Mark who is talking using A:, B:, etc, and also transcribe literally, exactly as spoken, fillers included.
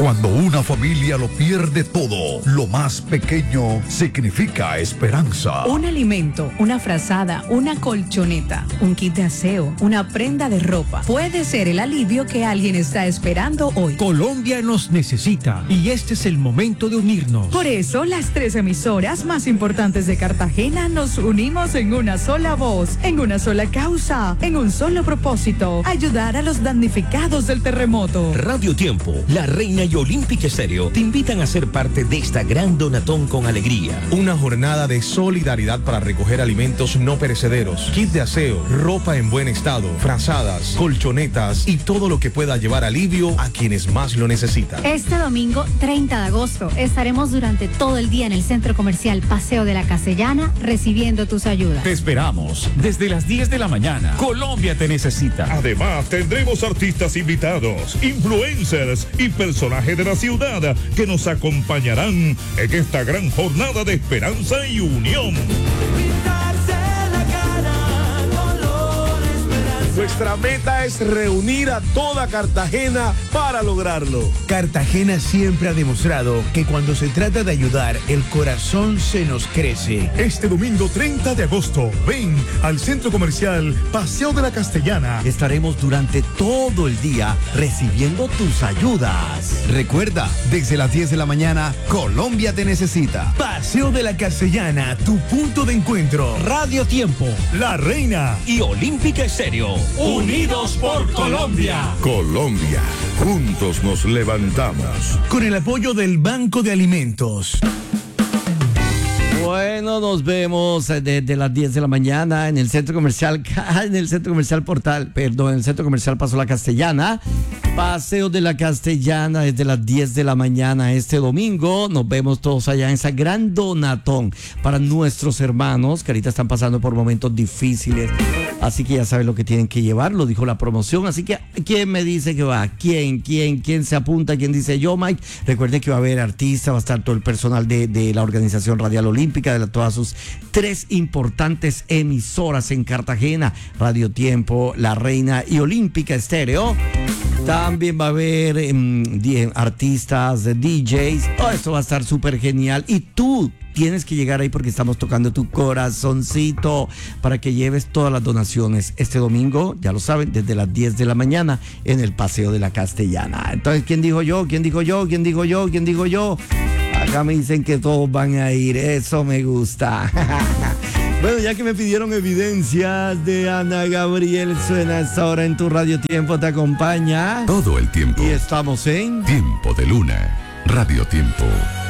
A: Cuando una familia lo pierde todo, lo más pequeño significa esperanza.
B: Un alimento, una frazada, una colchoneta, un kit de aseo, una prenda de ropa. Puede ser el alivio que alguien está esperando hoy.
C: Colombia nos necesita y este es el momento de unirnos.
B: Por eso, las tres emisoras más importantes de Cartagena nos unimos en una sola voz, en una sola causa, en un solo propósito: ayudar a los damnificados del terremoto.
D: Radio Tiempo, La Reina y Olímpica Estéreo te invitan a ser parte de esta gran donatón con alegría.
E: Una jornada de solidaridad para recoger alimentos no perecederos, kit de aseo, ropa en buen estado, frazadas, colchonetas y todo lo que pueda llevar alivio a quienes más lo necesitan.
F: Este domingo treinta de agosto estaremos durante todo el día en el Centro Comercial Paseo de la Castellana recibiendo tus ayudas.
G: Te esperamos desde las diez de la mañana. Colombia te necesita.
H: Además, tendremos artistas invitados, influencers y personajes de la ciudad que nos acompañarán en esta gran jornada de esperanza y unión.
I: Nuestra meta es reunir a toda Cartagena para lograrlo.
J: Cartagena siempre ha demostrado que cuando se trata de ayudar, el corazón se nos crece.
K: Este domingo treinta de agosto, ven al Centro Comercial Paseo de la Castellana.
L: Estaremos durante todo el día recibiendo tus ayudas.
M: Recuerda, desde las diez de la mañana, Colombia te necesita.
J: Paseo de la Castellana, tu punto de encuentro.
C: Radio Tiempo,
K: La Reina
D: y Olímpica Estéreo.
G: Unidos por Colombia.
H: Colombia, juntos nos levantamos.
J: Con el apoyo del Banco de Alimentos.
L: Bueno, nos vemos desde las diez de la mañana en el centro comercial, en el centro comercial Portal, perdón, en el centro comercial Paso La Castellana. Paseo de la Castellana desde las diez de la mañana este domingo. Nos vemos todos allá en esa gran donatón para nuestros hermanos que ahorita están pasando por momentos difíciles. Así que ya saben lo que tienen que llevar, lo dijo la promoción. Así que, ¿quién me dice que va? ¿Quién? ¿Quién? ¿Quién se apunta? ¿Quién dice yo, Mike? Recuerden que va a haber artistas, va a estar todo el personal de, de la Organización Radial Olímpica, de la, todas sus tres importantes emisoras en Cartagena: Radio Tiempo, La Reina y Olímpica Estéreo. También va a haber eh, artistas, D Js. Oh, esto va a estar súper genial. Y tú tienes que llegar ahí porque estamos tocando tu corazoncito para que lleves todas las donaciones este domingo, ya lo saben, desde las diez de la mañana en el Paseo de la Castellana. Entonces, ¿quién dijo yo? ¿Quién dijo yo? ¿Quién dijo yo? ¿Quién dijo yo? Acá me dicen que todos van a ir. Eso me gusta. Bueno, ya que me pidieron evidencias de Ana Gabriel, suena esta hora en tu Radio Tiempo, te acompaña
H: todo el tiempo.
L: Y estamos en
H: Tiempo de Luna, Radio Tiempo.